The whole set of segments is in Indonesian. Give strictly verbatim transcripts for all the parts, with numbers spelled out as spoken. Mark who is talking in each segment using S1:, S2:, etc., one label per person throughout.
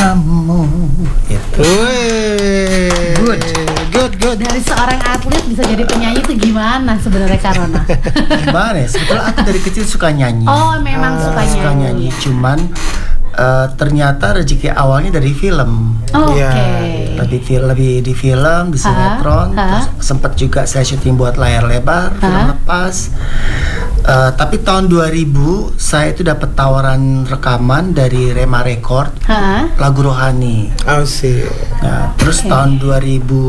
S1: kamu. Itu.
S2: Good.
S1: Good, good.
S3: Dari seorang atlet bisa jadi penyanyi itu gimana sebenarnya Karona?
S1: Gimana ya? Sebetulnya aku dari kecil suka nyanyi.
S3: Oh, memang
S1: Uh,
S3: suka nyanyi.
S1: Suka nyanyi, cuman uh, ternyata rezeki awalnya dari film.
S3: Oh, Oke.
S2: Ya,
S3: Okay.
S1: Lebih fil lebih di film, di sinetron,
S3: Ha?
S1: terus sempat juga saya syuting buat layar lebar,
S3: Ha?
S1: film lepas. Uh, tapi tahun dua ribu saya itu dapat tawaran rekaman dari Rema Record,
S3: Hah?
S1: lagu Rohani.
S2: Oh sih.
S1: Nah, terus
S3: Oke.
S1: tahun dua ribu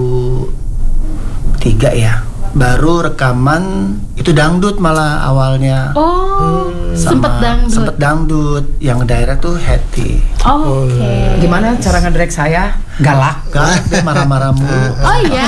S1: tiga ya, baru rekaman itu dangdut malah awalnya.
S3: Oh,
S1: Sama-
S3: sempet dangdut.
S1: Sempet dangdut, yang daerah tuh Hetty.
S3: Oh, Oke.
S2: Gimana cara ngedirect saya? Galak.
S1: Galak dia marah-marah mulu.
S3: Oh iya.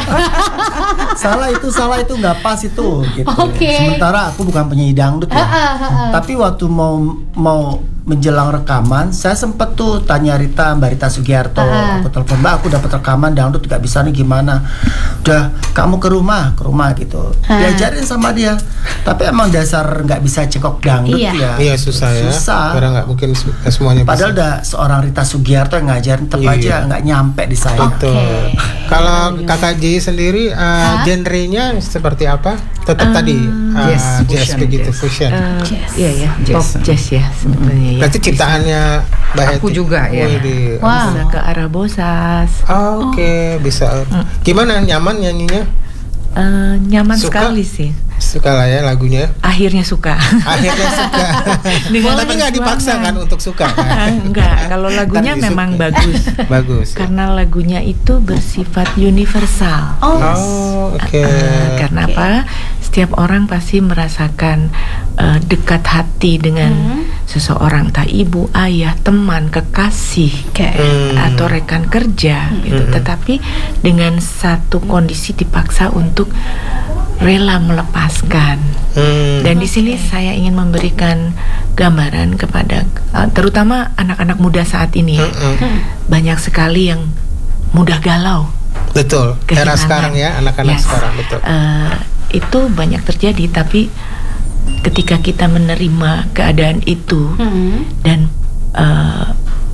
S1: Salah itu, salah itu nggak pas itu gitu.
S3: Oke.
S1: Sementara aku bukan penyanyi dangdut ya.
S3: Ha-ha, ha-ha.
S1: Tapi waktu mau mau menjelang rekaman, saya sempet tuh tanya Rita, Mbak Rita Sugiarto.
S3: Ha-ha.
S1: Aku telepon, Mbak, aku dapat rekaman dangdut nggak bisa nih, gimana? Udah, kamu ke rumah, ke rumah gitu.
S3: Ha.
S1: Diajarin sama dia. Tapi emang dasar nggak bisa cekok dangdut
S3: Iya.
S1: ya.
S2: Iya susah ya.
S1: Susah.
S2: Karena nggak mungkin su- semuanya
S1: Padahal
S2: bisa.
S1: udah seorang Rita Sugiarto yang ngajarin, tetap
S2: Iya.
S1: aja nggak nyampe di saya.
S2: Betul.
S3: Oke.
S2: Kalau Kakak J sendiri, uh,
S3: Hah?
S2: genrenya seperti apa? Tetap
S4: Um,
S2: tadi uh,
S4: jazz,
S2: jazz
S4: fusion,
S2: begitu,
S4: jazz.
S2: fusion.
S4: Uh,
S3: Jazz.
S4: Iya ya, pop jazz ya sebetulnya ya.
S2: Berarti ciptaannya Mbak
S4: Aku
S2: Hetty?
S4: juga, ya.
S2: Widih.
S3: Wah.
S4: Bisa ke arah bosas.
S2: Oh, Oke, bisa. Gimana, nyaman nyanyinya?
S4: Uh, nyaman
S2: Suka?
S4: sekali sih.
S2: Suka lah ya lagunya.
S4: Akhirnya suka.
S2: Akhirnya suka.
S4: Dengan
S2: Tapi nggak dipaksa kan untuk suka kan?
S4: Enggak, kalau lagunya
S2: Tapi
S4: memang
S2: suka.
S4: bagus.
S2: Bagus.
S4: Karena lagunya itu bersifat universal.
S3: Oh.
S2: Oh, oke.
S4: Uh, karena
S3: Oke.
S4: apa? Setiap orang pasti merasakan uh, dekat hati dengan
S3: Hmm.
S4: seseorang, tak ibu, ayah, teman, kekasih,
S3: Oke.
S2: Hmm.
S4: atau rekan kerja, gitu.
S2: Hmm.
S4: Tetapi dengan satu kondisi dipaksa untuk rela melepaskan.
S2: Hmm.
S4: Dan di sini saya ingin memberikan gambaran kepada uh, terutama anak-anak muda saat ini.
S2: Mm-mm.
S4: Banyak sekali yang mudah galau.
S2: Betul. Era
S4: Kehilangan.
S2: sekarang ya, anak-anak
S4: Yes.
S2: sekarang betul.
S4: Eh, itu banyak terjadi, tapi ketika kita menerima keadaan itu
S3: Hmm.
S4: dan eh,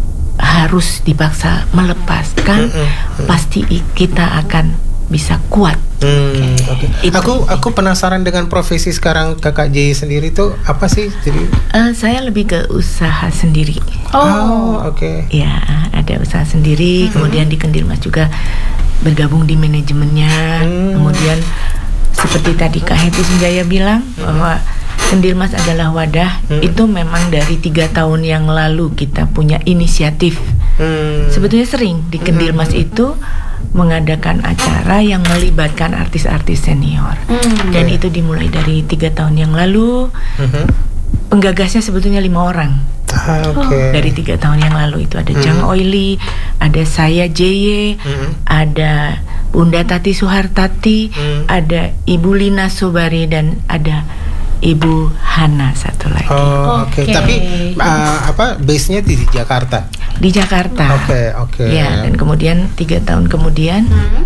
S4: harus dipaksa melepaskan,
S2: Mm-mm.
S4: pasti i- kita akan bisa kuat.
S2: Hmm, oke.
S4: Itu.
S2: Aku aku penasaran dengan profesi sekarang Kakak J sendiri tuh apa sih? Jadi
S4: Eh, saya lebih ke usaha sendiri.
S3: Oh.
S2: oke.
S4: Ya, ada usaha sendiri. Kemudian di Kendirmas juga bergabung di manajemennya.
S2: Hmm.
S4: Kemudian seperti tadi Kak Hetty Sunjaya bilang bahwa Kendirmas adalah wadah.
S2: Hmm.
S4: Itu memang dari tiga tahun yang lalu kita punya inisiatif.
S2: Hmm.
S4: Sebetulnya sering di Kendirmas itu mengadakan acara yang melibatkan artis-artis senior.
S3: Hmm.
S4: Dan itu dimulai dari tiga tahun yang lalu.
S2: Mhm.
S4: Penggagasnya sebetulnya lima orang.
S2: Ah, oke.
S4: Dari tiga tahun yang lalu itu ada Jang Oili, ada saya J Y,
S2: Hmm.
S4: ada Bunda Tati Suhartati,
S2: Hmm.
S4: ada Ibu Lina Sobari, dan ada Ibu Hana satu lagi
S2: Oh, oke.
S3: Oke.
S2: Tapi uh, apa base-nya di Jakarta?
S4: di Jakarta.
S2: Oke, oke.
S4: Ya, dan kemudian tiga tahun kemudian
S3: Hmm.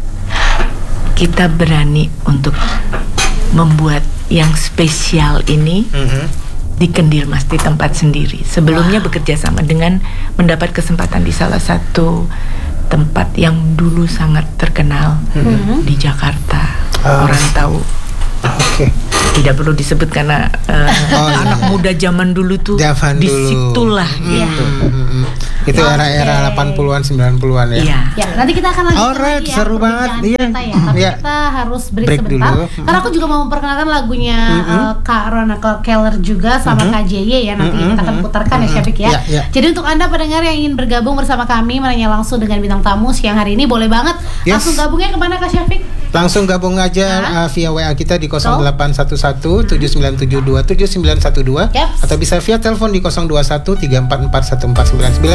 S4: kita berani untuk membuat yang spesial ini
S2: Mhm.
S4: di Kendirmas, di tempat sendiri. Sebelumnya bekerja sama dengan mendapat kesempatan di salah satu tempat yang dulu sangat terkenal
S3: Mhm.
S4: di Jakarta.
S2: Ah.
S4: Orang tahu.
S2: Oke.
S4: Tidak perlu disebut karena uh,
S2: Oh, iya.
S4: anak muda zaman dulu tuh
S2: Zaman dulu.
S4: disitulah gitu.
S2: Hmm, hmm, hmm. Itu
S3: Oke.
S2: era-era delapan puluhan sembilan puluhan ya.
S4: Iya.
S3: Ya, nanti kita akan lanjut
S2: Alright,
S3: lagi ya
S2: seru banget.
S3: perbincangan
S2: Iya.
S3: kita ya. Tapi
S2: Iya.
S3: kita harus break,
S2: Break
S3: sebentar.
S2: dulu.
S3: Karena aku juga mau memperkenalkan lagunya
S2: Mm-mm.
S3: uh, Kak Rona Keller juga sama
S2: Mm-mm.
S3: Kak J Y ya. Nanti
S2: Mm-mm.
S3: kita akan putarkan ya Syafiq ya.
S2: Iya, iya.
S3: Jadi untuk Anda pendengar yang ingin bergabung bersama kami menanya langsung dengan bintang tamu siang hari ini, boleh banget.
S2: Yes.
S3: Langsung gabungnya kemana Kak Syafiq?
S2: Langsung gabung aja
S3: Hah?
S2: uh, via W A kita di
S3: Betul.
S2: nol delapan satu satu tujuh sembilan tujuh dua tujuh sembilan satu dua
S3: Yaps.
S2: atau bisa via telepon di nol dua satu tiga empat empat satu empat sembilan sembilan